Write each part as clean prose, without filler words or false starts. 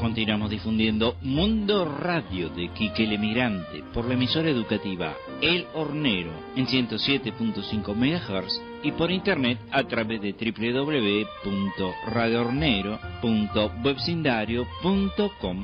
continuamos difundiendo Mundo Radio de Quique el Emigrante por la emisora educativa El Hornero en 107.5 MHz y por internet a través de www.radiohornero.webcindario.com.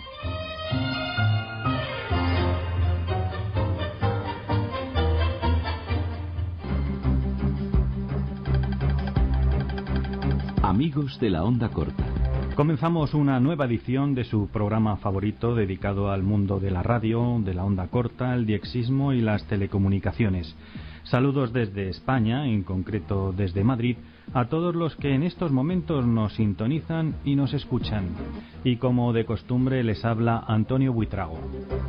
Amigos de la onda corta. Comenzamos una nueva edición de su programa favorito dedicado al mundo de la radio, de la onda corta, el diexismo y las telecomunicaciones. Saludos desde España, en concreto desde Madrid, a todos los que en estos momentos nos sintonizan y nos escuchan. Y como de costumbre les habla Antonio Buitrago.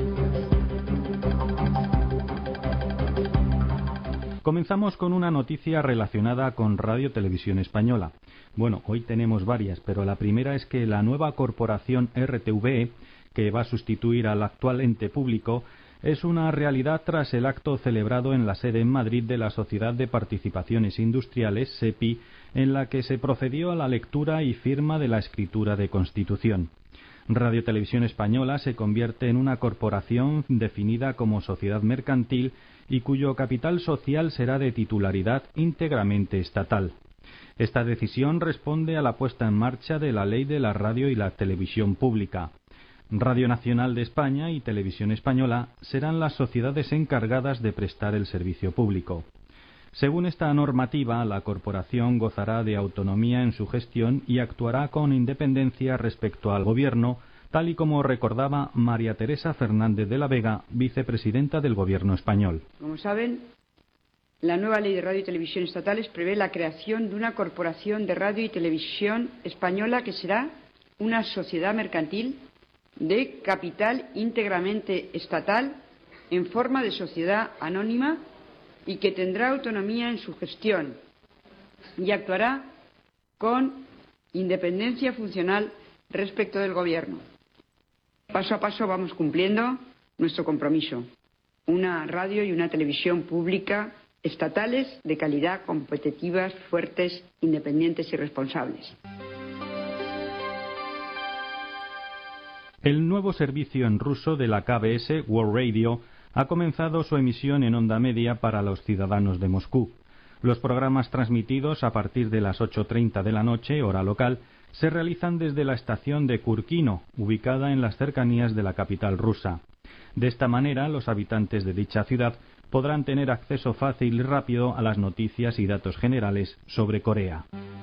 Comenzamos con una noticia relacionada con Radio Televisión Española. Bueno, hoy tenemos varias, pero la primera es que la nueva corporación RTVE, que va a sustituir al actual ente público, es una realidad tras el acto celebrado en la sede en Madrid de la Sociedad de Participaciones Industriales, SEPI, en la que se procedió a la lectura y firma de la escritura de Constitución. Radio Televisión Española se convierte en una corporación definida como sociedad mercantil y cuyo capital social será de titularidad íntegramente estatal. Esta decisión responde a la puesta en marcha de la Ley de la Radio y la Televisión Pública. Radio Nacional de España y Televisión Española serán las sociedades encargadas de prestar el servicio público. Según esta normativa, la corporación gozará de autonomía en su gestión y actuará con independencia respecto al Gobierno, tal y como recordaba María Teresa Fernández de la Vega, vicepresidenta del Gobierno español. Como saben, la nueva Ley de Radio y Televisión Estatales prevé la creación de una corporación de radio y televisión española que será una sociedad mercantil de capital íntegramente estatal en forma de sociedad anónima y que tendrá autonomía en su gestión y actuará con independencia funcional respecto del Gobierno. Paso a paso vamos cumpliendo nuestro compromiso. Una radio y una televisión pública estatales de calidad, competitivas, fuertes, independientes y responsables. El nuevo servicio en ruso de la KBS World Radio ha comenzado su emisión en onda media para los ciudadanos de Moscú. Los programas transmitidos a partir de las 8:30 de la noche, hora local, se realizan desde la estación de Kurkino, ubicada en las cercanías de la capital rusa. De esta manera, los habitantes de dicha ciudad podrán tener acceso fácil y rápido a las noticias y datos generales sobre Corea.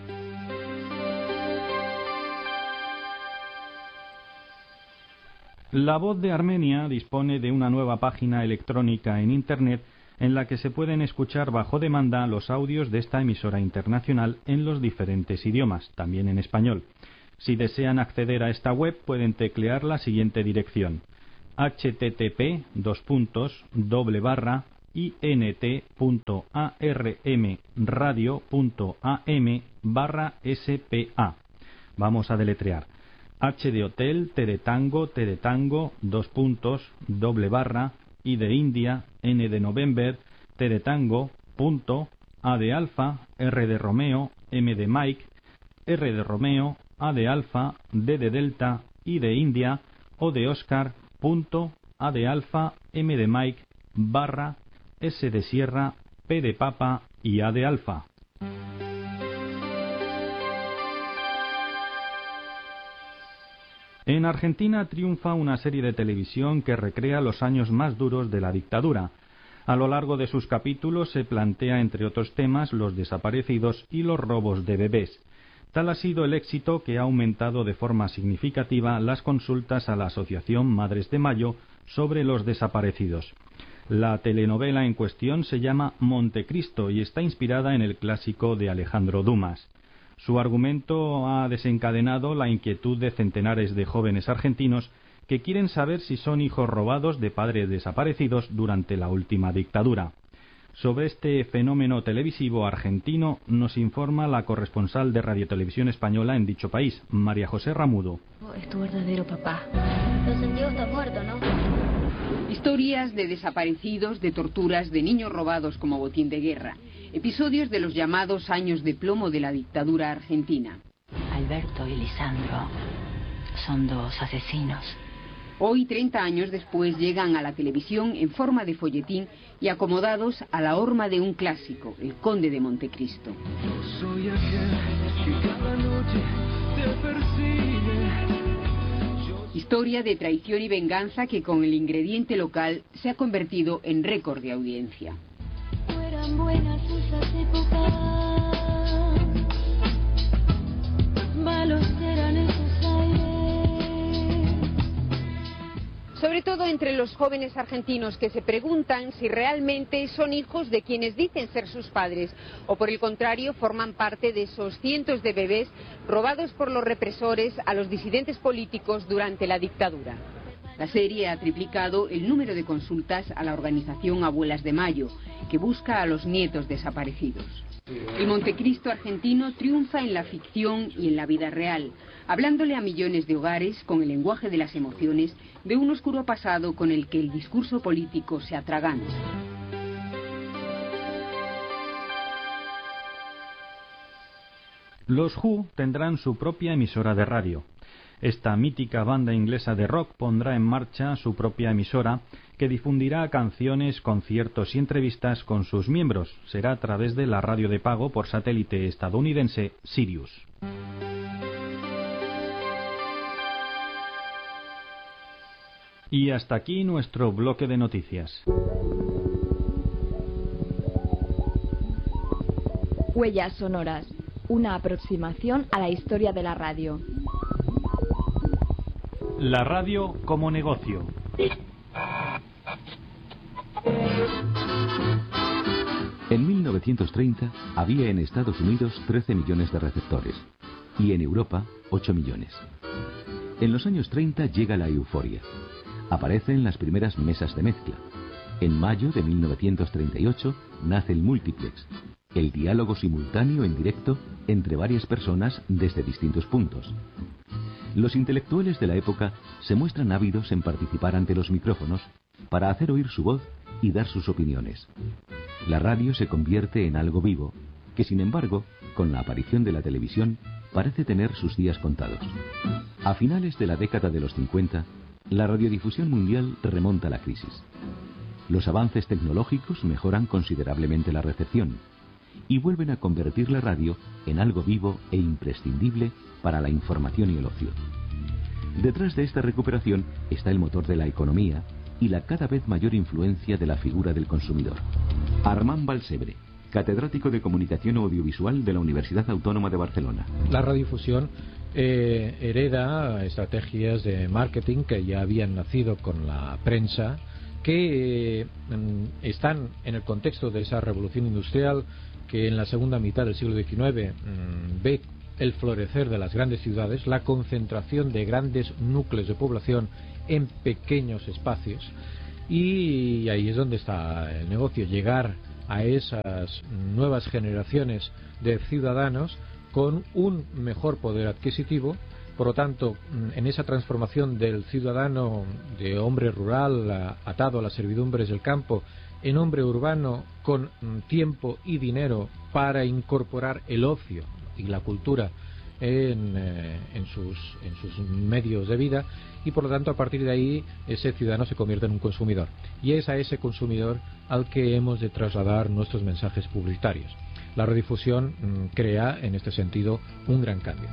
La Voz de Armenia dispone de una nueva página electrónica en Internet en la que se pueden escuchar bajo demanda los audios de esta emisora internacional en los diferentes idiomas, también en español. Si desean acceder a esta web pueden teclear la siguiente dirección: http://int.armradio.am/spa. Vamos a deletrear: H de hotel, T de tango, T de tango, I de India, N de November, T de tango, punto, A de alfa, R de Romeo, M de Mike, R de Romeo, A de alfa, D de Delta, I de India, O de Oscar, punto, A de alfa, M de Mike, barra, S de Sierra, P de Papa y A de alfa. En Argentina triunfa una serie de televisión que recrea los años más duros de la dictadura. A lo largo de sus capítulos se plantea, entre otros temas, los desaparecidos y los robos de bebés. Tal ha sido el éxito que ha aumentado de forma significativa las consultas a la Asociación Madres de Mayo sobre los desaparecidos. La telenovela en cuestión se llama Montecristo y está inspirada en el clásico de Alejandro Dumas. Su argumento ha desencadenado la inquietud de centenares de jóvenes argentinos que quieren saber si son hijos robados de padres desaparecidos durante la última dictadura. Sobre este fenómeno televisivo argentino nos informa la corresponsal de Radio Televisión Española en dicho país, María José Ramudo. Es tu verdadero papá. Pero Santiago está muerto, ¿no? Historias de desaparecidos, de torturas, de niños robados como botín de guerra. Episodios de los llamados años de plomo de la dictadura argentina. Alberto y Lisandro son dos asesinos. Hoy, 30 años después, llegan a la televisión en forma de folletín y acomodados a la horma de un clásico, El Conde de Montecristo. Soy aquel que cada noche te persigue. Historia de traición y venganza que con el ingrediente local se ha convertido en récord de audiencia. Fueran buenas esas épocas, malos eran esos aires. Sobre todo entre los jóvenes argentinos que se preguntan si realmente son hijos de quienes dicen ser sus padres o por el contrario forman parte de esos cientos de bebés robados por los represores a los disidentes políticos durante la dictadura. La serie ha triplicado el número de consultas a la organización Abuelas de Mayo, que busca a los nietos desaparecidos. El Montecristo argentino triunfa en la ficción y en la vida real, hablándole a millones de hogares con el lenguaje de las emociones de un oscuro pasado con el que el discurso político se atraganta. Los Who tendrán su propia emisora de radio. Esta mítica banda inglesa de rock pondrá en marcha su propia emisora que difundirá canciones, conciertos y entrevistas con sus miembros. Será a través de la radio de pago por satélite estadounidense Sirius. Y hasta aquí nuestro bloque de noticias. Huellas sonoras. Una aproximación a la historia de la radio. La radio como negocio. En 1930 había en Estados Unidos 13 millones de receptores y en Europa 8 millones. En los años 30 llega la euforia. Aparecen las primeras mesas de mezcla. En mayo de 1938 nace el multiplex, el diálogo simultáneo en directo entre varias personas desde distintos puntos. Los intelectuales de la época se muestran ávidos en participar ante los micrófonos para hacer oír su voz y dar sus opiniones. La radio se convierte en algo vivo, que sin embargo, con la aparición de la televisión, parece tener sus días contados. A finales de la década de los 50, la radiodifusión mundial remonta la crisis. Los avances tecnológicos mejoran considerablemente la recepción y vuelven a convertir la radio en algo vivo e imprescindible para la información y el ocio. Detrás de esta recuperación está el motor de la economía y la cada vez mayor influencia de la figura del consumidor. Armand Balsebre, catedrático de Comunicación Audiovisual de la Universidad Autónoma de Barcelona. La radiodifusión hereda estrategias de marketing que ya habían nacido con la prensa, que están en el contexto de esa revolución industrial que en la segunda mitad del siglo XIX ve el florecer de las grandes ciudades, la concentración de grandes núcleos de población en pequeños espacios, y ahí es donde está el negocio, llegar a esas nuevas generaciones de ciudadanos con un mejor poder adquisitivo. Por lo tanto, en esa transformación del ciudadano de hombre rural atado a las servidumbres del campo en hombre urbano con tiempo y dinero para incorporar el ocio y la cultura en sus medios de vida, y por lo tanto a partir de ahí ese ciudadano se convierte en un consumidor, y es a ese consumidor al que hemos de trasladar nuestros mensajes publicitarios. La radiodifusión crea en este sentido un gran cambio.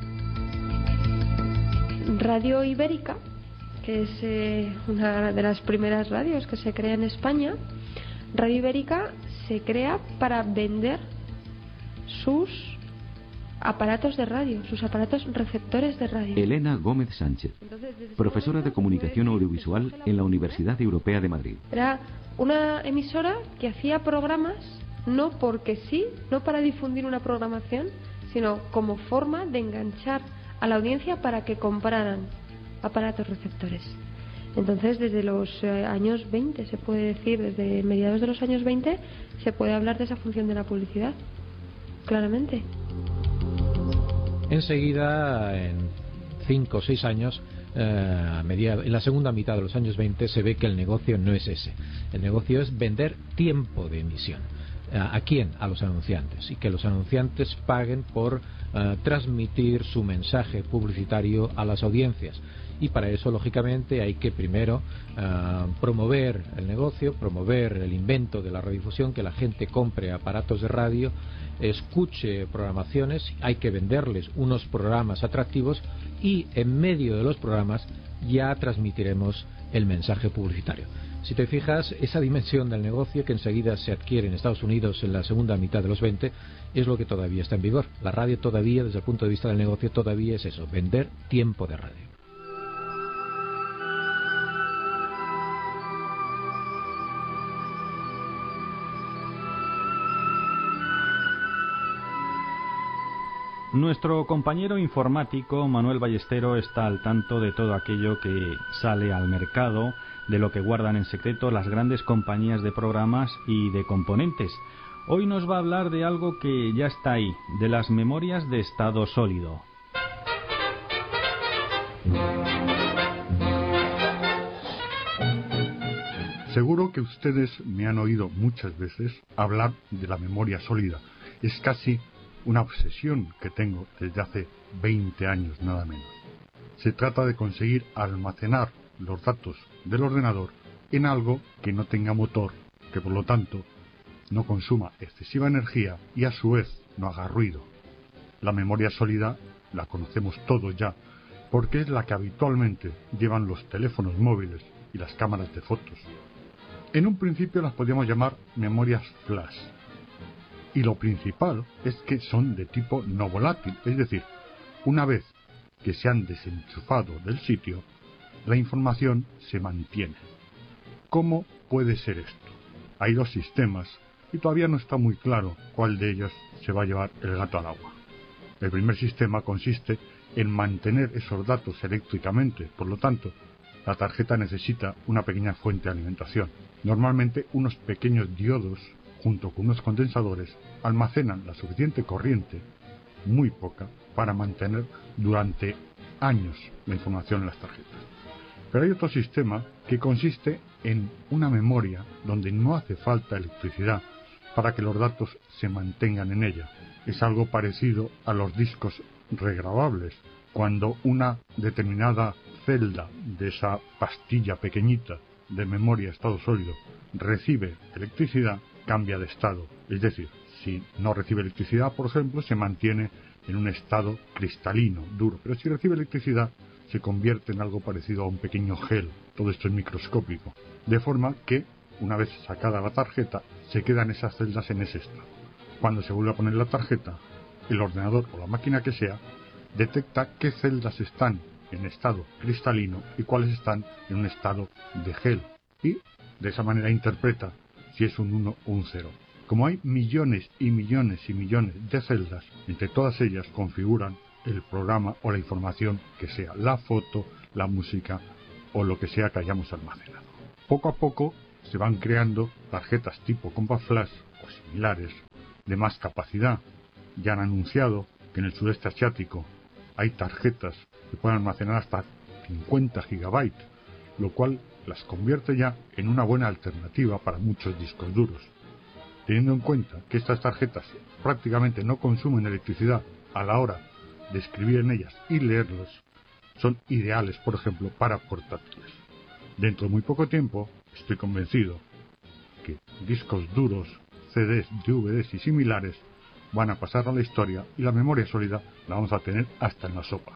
Radio Ibérica, que es una de las primeras radios que se crea en España. Radio Ibérica se crea para vender sus aparatos de radio, sus aparatos receptores de radio. Elena Gómez Sánchez, profesora de Comunicación Audiovisual en la Universidad Europea de Madrid. Era una emisora que hacía programas no porque sí, no para difundir una programación, sino como forma de enganchar a la audiencia para que compraran aparatos receptores. Entonces, desde los años 20, se puede decir, desde mediados de los años 20, se puede hablar de esa función de la publicidad, claramente. Enseguida, en 5 o 6 años, en la segunda mitad de los años 20, se ve que el negocio no es ese. El negocio es vender tiempo de emisión. ¿A quién? A los anunciantes, y que los anunciantes paguen por transmitir su mensaje publicitario a las audiencias. Y para eso, lógicamente, hay que primero promover el negocio, promover el invento de la radiodifusión, que la gente compre aparatos de radio, escuche programaciones, hay que venderles unos programas atractivos y en medio de los programas ya transmitiremos el mensaje publicitario. Si te fijas, esa dimensión del negocio que enseguida se adquiere en Estados Unidos en la segunda mitad de los 20 es lo que todavía está en vigor. La radio todavía, desde el punto de vista del negocio, todavía es eso, vender tiempo de radio. Nuestro compañero informático Manuel Ballestero está al tanto de todo aquello que sale al mercado, de lo que guardan en secreto las grandes compañías de programas y de componentes. Hoy nos va a hablar de algo que ya está ahí, de las memorias de estado sólido. Seguro que ustedes me han oído muchas veces hablar de la memoria sólida. Es casi una obsesión que tengo desde hace 20 años, nada menos. Se trata de conseguir almacenar los datos del ordenador en algo que no tenga motor, que por lo tanto no consuma excesiva energía y a su vez no haga ruido. La memoria sólida la conocemos todos ya, porque es la que habitualmente llevan los teléfonos móviles y las cámaras de fotos. En un principio las podíamos llamar memorias flash. Y lo principal es que son de tipo no volátil, es decir, una vez que se han desenchufado del sitio, la información se mantiene. ¿Cómo puede ser esto? Hay dos sistemas y todavía no está muy claro cuál de ellos se va a llevar el gato al agua. El primer sistema consiste en mantener esos datos eléctricamente, por lo tanto, la tarjeta necesita una pequeña fuente de alimentación. Normalmente unos pequeños diodos junto con unos condensadores, almacenan la suficiente corriente, muy poca, para mantener durante años la información en las tarjetas. Pero hay otro sistema que consiste en una memoria donde no hace falta electricidad para que los datos se mantengan en ella. Es algo parecido a los discos regrabables. Cuando una determinada celda de esa pastilla pequeñita de memoria estado sólido recibe electricidad, cambia de estado. Es decir, si no recibe electricidad, por ejemplo, se mantiene en un estado cristalino, duro. Pero si recibe electricidad, se convierte en algo parecido a un pequeño gel. Todo esto es microscópico. De forma que, una vez sacada la tarjeta, se quedan esas celdas en ese estado. Cuando se vuelve a poner la tarjeta, el ordenador o la máquina que sea, detecta qué celdas están en estado cristalino y cuáles están en un estado de gel. Y, de esa manera, interpreta si es un 1 o un 0. Como hay millones y millones y millones de celdas, entre todas ellas configuran el programa o la información que sea, la foto, la música o lo que sea que hayamos almacenado. Poco a poco se van creando tarjetas tipo Compact Flash o similares de más capacidad. Ya han anunciado que en el sudeste asiático hay tarjetas que pueden almacenar hasta 50 gigabytes, lo cual las convierte ya en una buena alternativa para muchos discos duros. Teniendo en cuenta que estas tarjetas prácticamente no consumen electricidad a la hora de escribir en ellas y leerlas, son ideales, por ejemplo, para portátiles. Dentro de muy poco tiempo, estoy convencido que discos duros, CDs, DVDs y similares van a pasar a la historia y la memoria sólida la vamos a tener hasta en la sopa.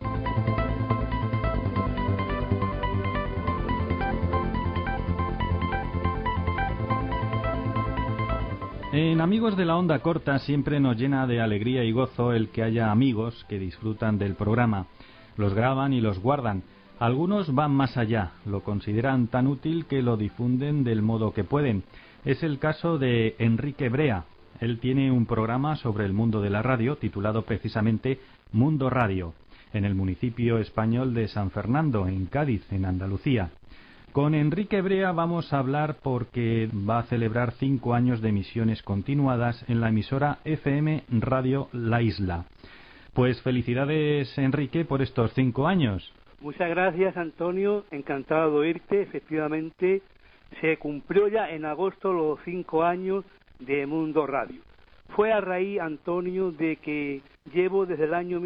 En Amigos de la Onda Corta siempre nos llena de alegría y gozo el que haya amigos que disfrutan del programa. Los graban y los guardan. Algunos van más allá, lo consideran tan útil que lo difunden del modo que pueden. Es el caso de Enrique Brea. Él tiene un programa sobre el mundo de la radio titulado precisamente Mundo Radio, en el municipio español de San Fernando, en Cádiz, en Andalucía. Con Enrique Brea vamos a hablar porque va a celebrar 5 años de emisiones continuadas en la emisora FM Radio La Isla. Pues felicidades, Enrique, por estos 5 años. Muchas gracias, Antonio. Encantado de oírte. Efectivamente, se cumplió ya en agosto los 5 años de Mundo Radio. Fue a raíz, Antonio, de que llevo desde el año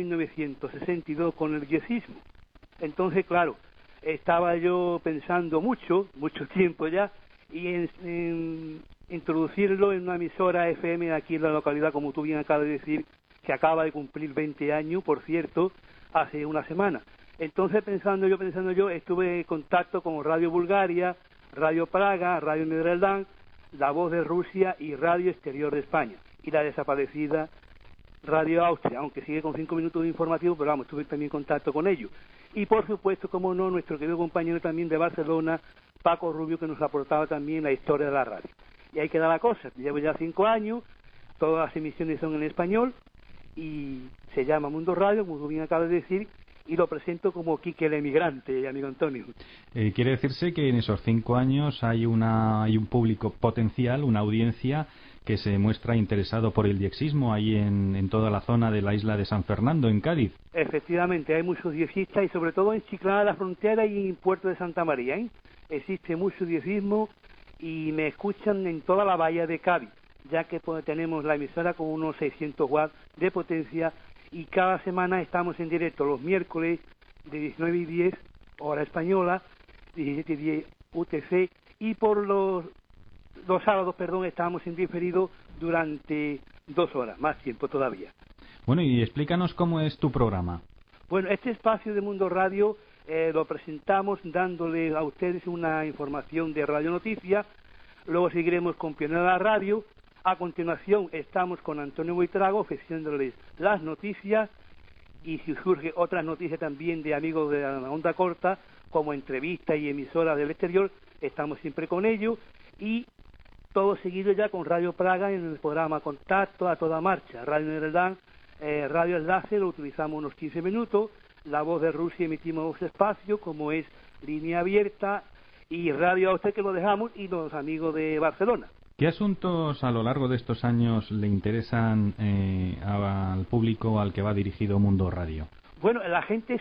1962 con el diezismo. Entonces, claro, estaba yo pensando mucho tiempo ya, y en introducirlo en una emisora FM aquí en la localidad, como tú bien acabas de decir, que acaba de cumplir 20 años, por cierto, hace una semana. Entonces, pensando yo, estuve en contacto con Radio Bulgaria, Radio Praga, Radio Nederland, La Voz de Rusia y Radio Exterior de España, y la desaparecida Radio Austria, aunque sigue con 5 minutos de informativo, pero vamos, estuve también en contacto con ellos. Y por supuesto, como no, nuestro querido compañero también de Barcelona, Paco Rubio, que nos aportaba también la historia de la radio. Y ahí queda la cosa, llevo ya 5 años, todas las emisiones son en español, y se llama Mundo Radio, como bien acaba de decir, y lo presento como Quique el Emigrante, amigo Antonio. Quiere decirse que en esos 5 años hay un público potencial, una audiencia que se muestra interesado por el diexismo ahí en toda la zona de la isla de San Fernando, en Cádiz. Efectivamente, hay muchos diexistas y sobre todo en Chiclana de la Frontera y en Puerto de Santa María, existe mucho diexismo y me escuchan en toda la bahía de Cádiz, ya que pues, tenemos la emisora con unos 600 watts de potencia y cada semana estamos en directo los miércoles de 19:10 hora española, 17:10 UTC, y por los sábados, estamos en diferido durante 2 horas, más tiempo todavía. Bueno, y explícanos cómo es tu programa. Bueno, este espacio de Mundo Radio lo presentamos dándole a ustedes una información de Radio Noticias, luego seguiremos con Pionera de la Radio, a continuación estamos con Antonio Buitrago ofreciéndoles las noticias, y si surge otras noticias también de amigos de la onda corta, como entrevistas y emisoras del exterior, estamos siempre con ellos, y todo seguido ya con Radio Praga en el programa Contacto a toda marcha. Radio Nederland, Radio Enlace lo utilizamos unos 15 minutos, La Voz de Rusia emitimos 2 espacios, como es Línea Abierta, y Radio Austria que lo dejamos, y los amigos de Barcelona. ¿Qué asuntos a lo largo de estos años le interesan al público al que va dirigido Mundo Radio? Bueno, la gente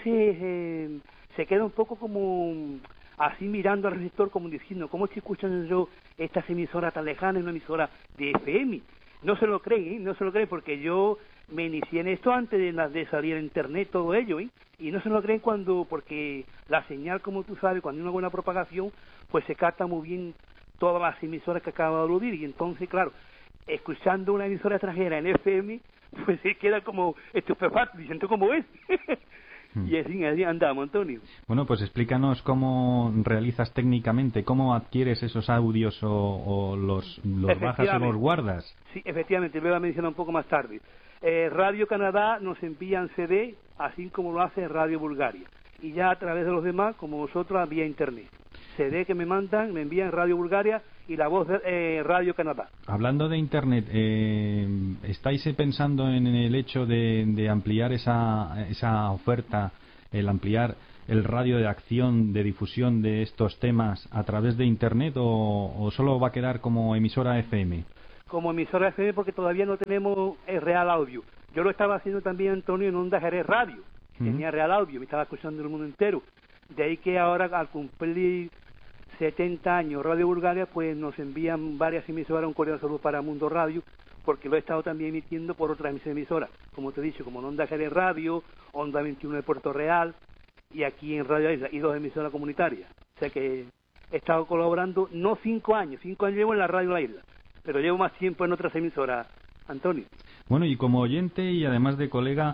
se queda un poco como así mirando al receptor, como diciendo, ¿cómo estoy escuchando yo estas emisoras tan lejanas, una emisora de FM? No se lo creen, porque yo me inicié en esto antes de salir a internet, todo ello, y no se lo creen porque la señal, como tú sabes, cuando hay una buena propagación, pues se capta muy bien todas las emisoras que acabo de aludir, y entonces, claro, escuchando una emisora extranjera en FM, pues se queda como estupefacto, diciendo cómo es. Y así andamos, Antonio. Bueno, pues explícanos cómo realizas técnicamente, cómo adquieres esos audios o los bajas o los guardas. Sí, efectivamente, lo voy a mencionar un poco más tarde. Radio Canadá nos envían CD, así como lo hace Radio Bulgaria. Y ya a través de los demás, como vosotros, vía Internet. CD que me envían Radio Bulgaria y La Voz de Radio Canadá. Hablando de Internet, ¿estáis pensando en el hecho de ampliar esa oferta, el ampliar el radio de acción, de difusión de estos temas a través de Internet, o solo va a quedar como emisora FM? Como emisora FM, porque todavía no tenemos el Real Audio. Yo lo estaba haciendo también, Antonio, en Onda Jerez Radio. Tenía Real Audio, me estaba escuchando el mundo entero. De ahí que ahora, al cumplir 70 años Radio Bulgaria, pues nos envían varias emisoras, un cordial saludo para Mundo Radio, porque lo he estado también emitiendo por otras emisoras, como te he dicho, como en Onda Jerez Radio, Onda 21 de Puerto Real, y aquí en Radio Isla, y 2 emisoras comunitarias. O sea que he estado colaborando, no 5 años llevo en la Radio La Isla, pero llevo más tiempo en otras emisoras, Antonio. Bueno, y como oyente y además de colega,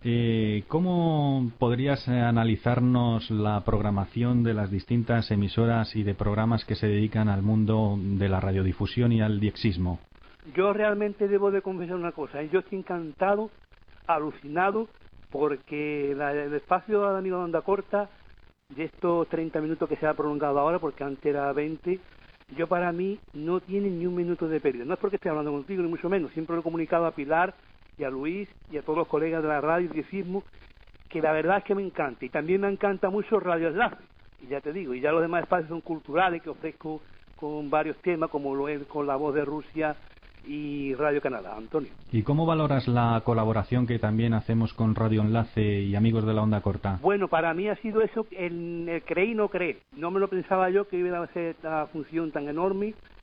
¿cómo podrías analizarnos la programación de las distintas emisoras y de programas que se dedican al mundo de la radiodifusión y al diexismo? Yo realmente debo de confesar una cosa, yo estoy encantado, alucinado, porque el espacio de amigo de onda corta, de estos 30 minutos que se ha prolongado ahora, porque antes era 20, yo para mí no tiene ni un minuto de pérdida. No es porque esté hablando contigo, ni mucho menos, siempre lo he comunicado a Pilar y a Luis y a todos los colegas de la radio y diexismo, que la verdad es que me encanta, y también me encanta mucho Radio Enlace, y ya te digo, y ya los demás espacios son culturales que ofrezco con varios temas, como lo es con La Voz de Rusia y Radio Canadá, Antonio. ¿Y cómo valoras la colaboración que también hacemos con Radio Enlace y amigos de la onda corta? Bueno, para mí ha sido eso, el creer y no creer. No me lo pensaba yo que iba a ser esta función tan enorme,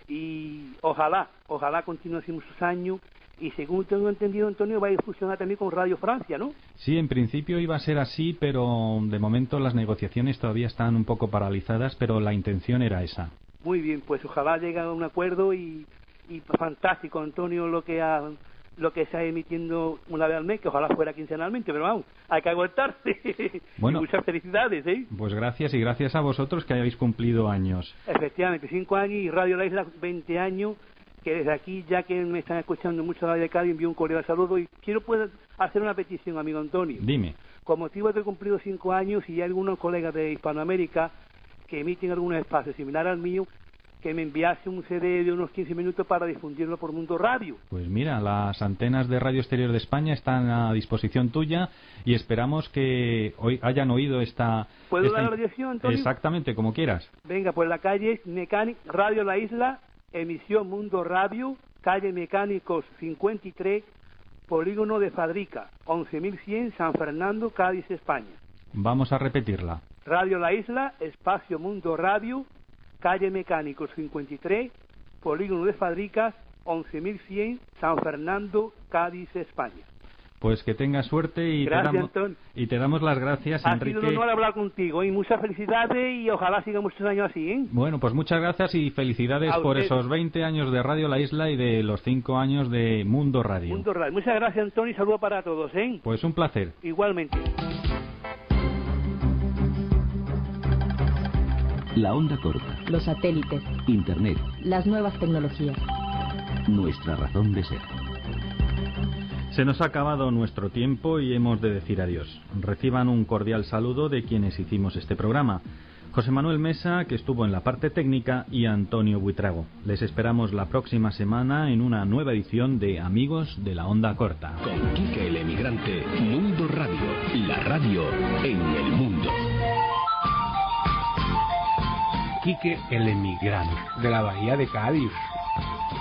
y ojalá continúe así muchos años. Y según tengo entendido, Antonio, va a fusionar también con Radio Francia, ¿no? Sí, en principio iba a ser así, pero de momento las negociaciones todavía están un poco paralizadas, pero la intención era esa. Muy bien, pues ojalá llegue a un acuerdo y fantástico, Antonio, lo que está emitiendo una vez al mes, que ojalá fuera quincenalmente, pero vamos, hay que aguantarse. Bueno, y muchas felicidades, ¿eh? Pues gracias, y gracias a vosotros que hayáis cumplido años. Efectivamente, 5 años y Radio La Isla 20 años, que desde aquí, ya que me están escuchando mucho Radio de Cádiz, envío un cordial saludo y quiero hacer una petición, amigo Antonio. Dime. Con motivo de cumplido 5 años y hay algunos colegas de Hispanoamérica que emiten algunos espacios similares al mío, que me enviase un CD de unos 15 minutos para difundirlo por Mundo Radio. Pues mira, las antenas de Radio Exterior de España están a disposición tuya y esperamos que hoy hayan oído esta... ¿Puedo dar la dirección, Antonio? Exactamente, como quieras. Venga, pues la calle es Radio La Isla, emisión Mundo Radio, calle Mecánicos 53, Polígono de Fadrica, 11.100, San Fernando, Cádiz, España. Vamos a repetirla. Radio La Isla, espacio Mundo Radio, calle Mecánicos 53, Polígono de Fadricas, 11.100, San Fernando, Cádiz, España. Pues que tengas suerte y, gracias, te damos las gracias, Enrique. Ha sido un honor hablar contigo y muchas felicidades y ojalá siga muchos años así, ¿eh? Bueno, pues muchas gracias y felicidades por esos 20 años de Radio La Isla y de los 5 años de Mundo Radio. Mundo Radio. Muchas gracias, Antonio, y saludos para todos, ¿eh? Pues un placer. Igualmente. La onda corta. Los satélites. Internet. Las nuevas tecnologías. Nuestra razón de ser. Se nos ha acabado nuestro tiempo y hemos de decir adiós. Reciban un cordial saludo de quienes hicimos este programa. José Manuel Mesa, que estuvo en la parte técnica, y Antonio Buitrago. Les esperamos la próxima semana en una nueva edición de Amigos de la Onda Corta. Con Quique el Emigrante, Mundo Radio, la radio en el mundo. Quique el Emigrante, de la Bahía de Cádiz.